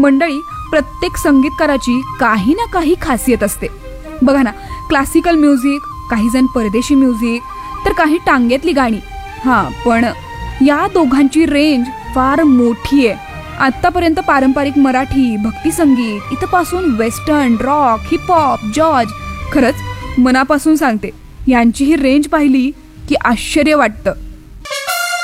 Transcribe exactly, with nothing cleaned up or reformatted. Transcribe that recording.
मंडळी, प्रत्येक संगीतकाराची काही ना काही खासियत असते. बघा ना, क्लासिकल म्युझिक, काही जण परदेशी म्युझिक, तर काही टांग्यातली गाणी. हां, पण या दोघांची रेंज फार मोठी आहे. आत्तापर्यंत पारंपरिक मराठी, भक्तिसंगीत इथपासून वेस्टर्न, रॉक, हिपहॉप, जॉर्ज, खरंच मनापासून सांगते, यांची ही रेंज पाहिली की आश्चर्य वाटतं.